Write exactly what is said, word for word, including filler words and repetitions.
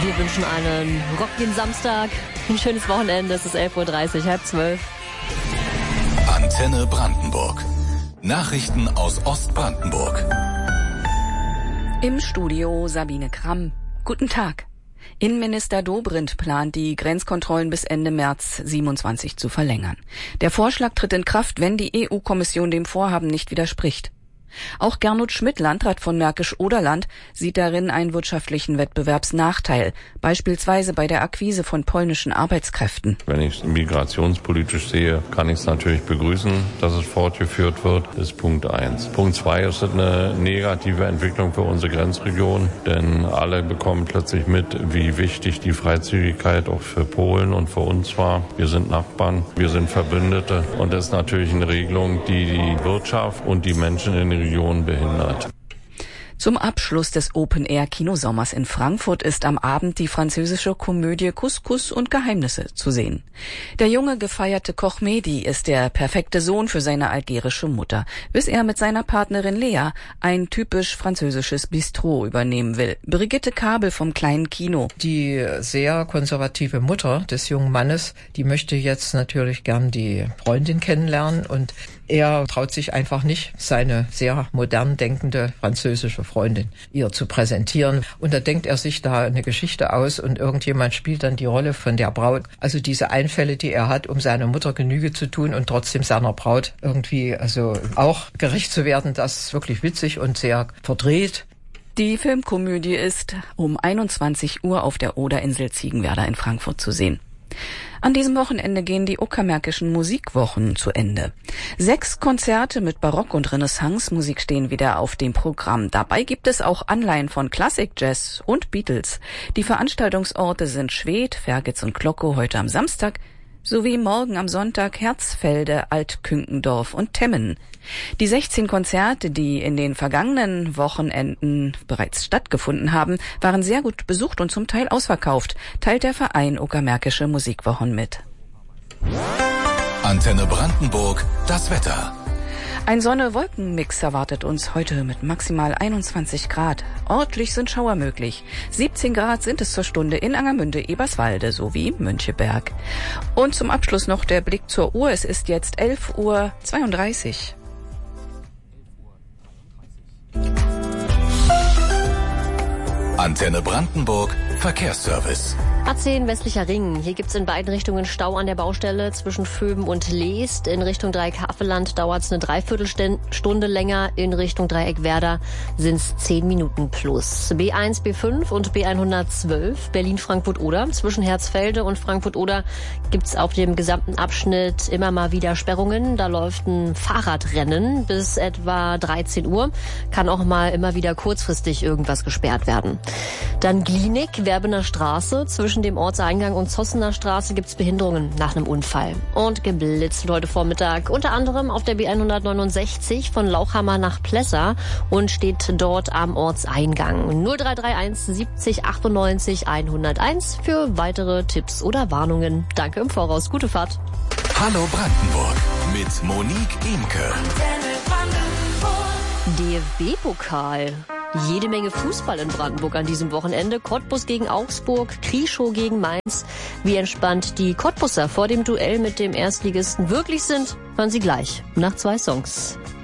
Wir wünschen einen rockigen Samstag, ein schönes Wochenende. Es ist elf Uhr dreißig, halb zwölf. Antenne Brandenburg. Nachrichten aus Ostbrandenburg. Im Studio Sabine Kramm. Guten Tag. Innenminister Dobrindt plant, die Grenzkontrollen bis Ende März siebenundzwanzig zu verlängern. Der Vorschlag tritt in Kraft, wenn die E U-Kommission dem Vorhaben nicht widerspricht. Auch Gernot Schmidt, Landrat von Märkisch-Oderland, sieht darin einen wirtschaftlichen Wettbewerbsnachteil, beispielsweise bei der Akquise von polnischen Arbeitskräften. Wenn ich es migrationspolitisch sehe, kann ich es natürlich begrüßen, dass es fortgeführt wird. Das ist Punkt eins. Punkt zwei ist eine negative Entwicklung für unsere Grenzregion, denn alle bekommen plötzlich mit, wie wichtig die Freizügigkeit auch für Polen und für uns war. Wir sind Nachbarn, wir sind Verbündete und das ist natürlich eine Regelung, die die Wirtschaft und die Menschen in den Region behindert. Zum Abschluss des Open-Air-Kinosommers in Frankfurt ist am Abend die französische Komödie Couscous und Geheimnisse zu sehen. Der junge, gefeierte Koch Mehdi ist der perfekte Sohn für seine algerische Mutter, bis er mit seiner Partnerin Lea ein typisch französisches Bistro übernehmen will. Brigitte Kabel vom kleinen Kino. Die sehr konservative Mutter des jungen Mannes, die möchte jetzt natürlich gern die Freundin kennenlernen und er traut sich einfach nicht, seine sehr modern denkende französische Freundin ihr zu präsentieren. Und da denkt er sich da eine Geschichte aus und irgendjemand spielt dann die Rolle von der Braut. Also diese Einfälle, die er hat, um seiner Mutter Genüge zu tun und trotzdem seiner Braut irgendwie also auch gerecht zu werden, das ist wirklich witzig und sehr verdreht. Die Filmkomödie ist um einundzwanzig Uhr auf der Oderinsel Ziegenwerder in Frankfurt zu sehen. An diesem Wochenende gehen die Uckermärkischen Musikwochen zu Ende. Sechs Konzerte mit Barock- und Renaissance-Musik stehen wieder auf dem Programm. Dabei gibt es auch Anleihen von Klassik, Jazz und Beatles. Die Veranstaltungsorte sind Schwedt, Fergitz und Glockow heute am Samstag, sowie morgen am Sonntag Herzfelde, Altkünkendorf und Temmen. Die sechzehn Konzerte, die in den vergangenen Wochenenden bereits stattgefunden haben, waren sehr gut besucht und zum Teil ausverkauft, teilt der Verein Uckermärkische Musikwochen mit. Antenne Brandenburg, das Wetter. Ein Sonne-Wolken-Mix erwartet uns heute mit maximal einundzwanzig Grad. Örtlich sind Schauer möglich. siebzehn Grad sind es zur Stunde in Angermünde, Eberswalde sowie Müncheberg. Und zum Abschluss noch der Blick zur Uhr. Es ist jetzt elf Uhr zweiunddreißig. Antenne Brandenburg, Verkehrsservice. A zehn westlicher Ring. Hier gibt's in beiden Richtungen Stau an der Baustelle zwischen Vöben und Leest. In Richtung Dreieck Havelland dauert's eine Dreiviertelstunde länger. In Richtung Dreieck Werder sind's zehn Minuten plus. B eins, B fünf und B hundertzwölf Berlin-Frankfurt-Oder. Zwischen Herzfelde und Frankfurt-Oder gibt's auf dem gesamten Abschnitt immer mal wieder Sperrungen. Da läuft ein Fahrradrennen bis etwa dreizehn Uhr. Kann auch mal immer wieder kurzfristig irgendwas gesperrt werden. Dann Glienig, Werbener Straße. Zwischen dem Ortseingang und Zossener Straße gibt's Behinderungen nach einem Unfall. Und geblitzt heute Vormittag unter anderem auf der B hundertneunundsechzig von Lauchhammer nach Plessa und steht dort am Ortseingang. null drei drei eins siebzig achtundneunzig hunderteins für weitere Tipps oder Warnungen. Danke im Voraus. Gute Fahrt. Hallo Brandenburg mit Monique Imke. D F B-Pokal. Jede Menge Fußball in Brandenburg an diesem Wochenende. Cottbus gegen Augsburg, Krieschow gegen Mainz. Wie entspannt die Cottbusser vor dem Duell mit dem Erstligisten wirklich sind, hören Sie gleich nach zwei Songs.